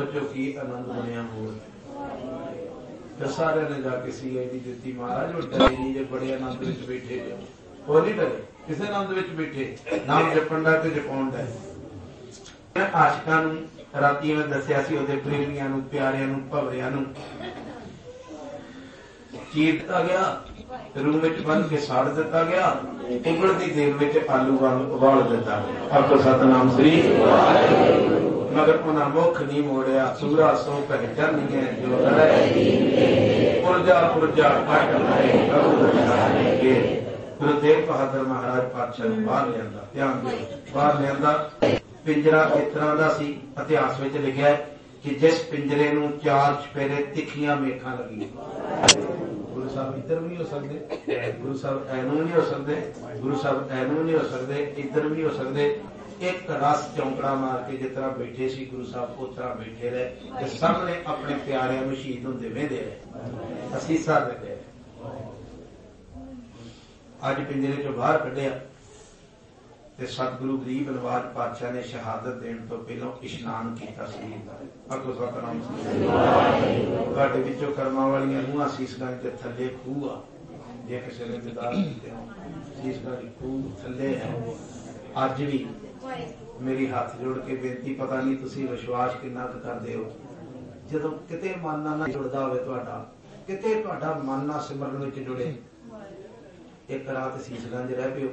चो की आनंद बनया हो। तो सारे ने जाके CID दी महाराज वो डरे नहीं जो बड़े आनंद विच बैठे जो वो नहीं डरे किसी आनंद विच बैठे नाम जपण दा ते जपाउण दा। आशिकां नूं राती मैं दस्सिया सी ओहदे प्रेमियां नूं प्यारियां नूं भवरियां नूं चीर दिता गया रूम में बन के साड़ दिता गया उबलती तेल में आलू उबाल दिता गया। आपको सतनाम श्री मगर उन्हें मुख नहीं मोड़िया सूरा सो पहचान जो पुरजा पुरजा गुरु तेग बहादुर महाराज पातशाह बाहर लिया ध्यान दो बाहर लिया पिंजरा इस तरह का सी इतिहास में लिखा है कि जिस पिंजरे नूं 4 चपेरे तिखियां मेखां लगी। गुरु साहब इधर भी हो सकते गुरु साहब ऐनू नहीं हो सकते गुरु साहब ऐनू नहीं हो सकते इधर भी हो सकते। एक रस चौंकड़ा मार के जिस तरह बैठे सी गुरु साहब उस तरह बैठे रहे सबने अपने प्यारिਆਂ ਨੂੰ शहीद ਹੁੰਦੇ ਵੇਂਦੇ ਰਹੇ ਅਸੀਸਾਂ ਦਿੰਦੇ। ਅੱਜ ਪਿੰਜਰੇ ਚੋਂ ਬਾਹਰ ਕੱਢਿਆ ਤੇ ਸਤਿਗੁਰੂ ਗਰੀਬ ਨਵਾਜ ਪਾਤਸ਼ਾਹ ਨੇ ਸ਼ਹਾਦਤ ਦੇਣ ਤੋਂ ਪਹਿਲਾਂ ਇਸ਼ਨਾਨ ਕੀਤਾ ਸਰੀਰ ਦਾ। ਆਖੋ ਸਤਿਨਾਮ ਤੁਹਾਡੇ ਵਿੱਚੋਂ ਕਰਮਾਂ ਵਾਲੀਆਂ ਨੂੰਹਾਂ ਸੀਸਗੰਜ ਦੇ ਥੱਲੇ ਖੂਹ ਆ ਜੇ ਕਿਸੇ ਨੇ ਦਿਦਾਰ ਕੀਤੇ ਹੋ ਸੀਸਗੰਜ ਦੀ ਖੂਹ ਥੱਲੇ ਹੈ। ਅੱਜ ਵੀ मेरी हाथ जोड़ के बेनती पता नहीं तुसी विश्वास कितना करते हो जदों किते मन ना जुड़दा होवे तुहाडा किते तुहाडा मन ना सिमरन विच जुड़े एक रात सीसगंज रह पियो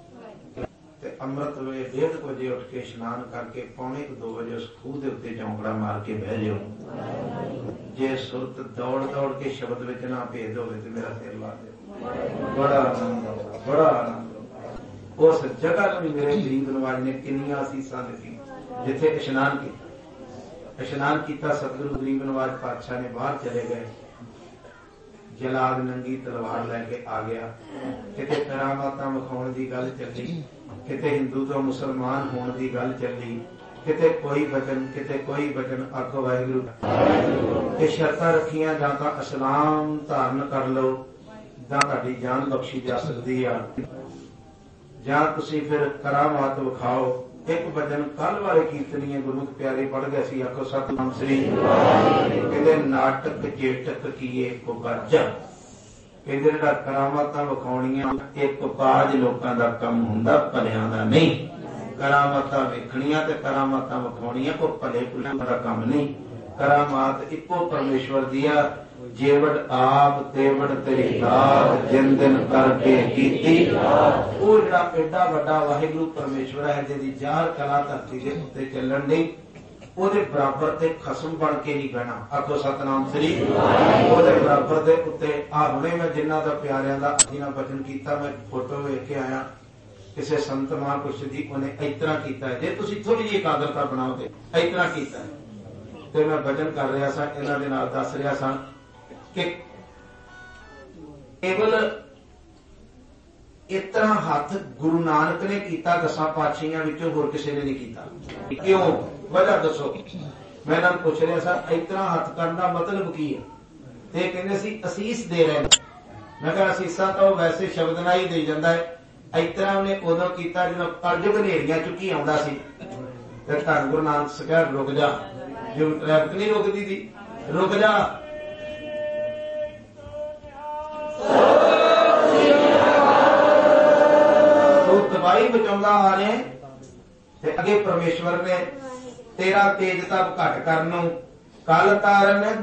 ते अमृत वे 1:30 बजे उठ के इशनान करके 1:45-2 बजे उस खूह दे उत्ते चौंकड़ा मार के बह जाओ। जे सुरत दौड़ दौड़ के शब्द विच ना भेद होवे ते मेरा सिर ला दे बड़ा आनंद आउंदा बड़ा आनंद। उस जगह भी मेरे गरीब नवाज ने किन्नियां असीसां दित्ती जिथे इशनान किया सतगुरु गरीब नवाज पातशाह ने बाहर चले गए। जलाद नंगी तलवार लैके आ गया किते करामातां विखाउण दी गल चली किते हिंदू तो मुसलमान होने की गल चली किते कोई बचन आखो वाहिगुरू शर्तां रखियां जां तां इस्लाम धारण कर लो जां तुहाडी जान बख्शी जा सकदी आ ਜਾਂ ਤੁਸੀਂ ਫਿਰ ਕਰਾਮਾਤ ਵਿਖਾਓ। ਇੱਕ ਵਚਨ ਕੱਲ ਵਾਲੇ ਕੀਰਤਨੀਏ ਗੁਰਮੁਖ ਪਿਆਰੇ ਪੜ੍ਹ ਗਏ ਸੀ ਆਖੋ ਸਤਿਨਾਮ ਸ੍ਰੀ ਕਹਿੰਦੇ ਨਾਟਕ ਚੇਟਕ ਕੀਏ ਕੋ ਬਾਜਾ ਕਹਿੰਦੇ ਜਿਹੜਾ ਕਰਾਮਾਤਾਂ ਵਿਖਾਉਣੀਆਂ ਇੱਕ ਬਾਜ ਲੋਕਾਂ ਦਾ ਕੰਮ ਹੁੰਦਾ ਭਲਿਆਂ ਦਾ ਨਹੀਂ। ਕਰਾਮਾਤਾਂ ਵੇਖਣੀਆਂ ਤੇ ਕਰਾਮਾਤਾਂ ਵਿਖਾਉਣੀਆਂ ਕੋਈ ਭਲੇ ਪੁਲਿਆਂ ਦਾ ਕੰਮ ਨਹੀਂ। ਕਰਾਮਾਤ ਇੱਕੋ ਪਰਮੇਸ਼ਵਰ ਦੀ ਆ जेवड़ आप तेवड़ तेरी दात जिन दिन करके कीती वो जिहड़ा एडा वड्डा वाहिगुरू परमेश्वर है जिहदी जार कला धरती दे उत्ते चलण दी ओदे बराबर ते खसम बन के नहीं बहना। आखो सतनाम श्री ओदे बराबर दे उत्ते आ हुणे मैं जिन्हां दा प्यारियां दा अखीना वचन कीता मैं फोटो वेख के आया किसी संत महापुरुष दी उन्हें इस तरह कीता है जे तुसीं थोड़ी जी एकाग्रता बनाओ ते इस तरह कीता है ते मैं वचन कर रहा सा इन्हां दे नाल दस रहा सा कि केवल इस तरह हाथ गुरु नानक ने किया 10 पातशाहियां विचों होर किसी ने नहीं किया। क्यों वजह दसो मैं इन्हां नूं पुछ रहा सा इस तरह हाथ करने का मतलब की है ते कहंदे सी असीस दे रहे मैं कहा असीसा तो वैसे शब्द नाल ही दे जांदा है इस तरह उन्हें उदों कीता जदों कलयुग नेरियां चुकी आउंदा सी ते धन गुरु नानक सरकार रुक जा जो ट्रैफिक नहीं रुकदी थी रुक जा तबाही बचाउंदा आ रहे ते अगे परमेश्वर ने तेरा तेज तप घट करनों कल तारन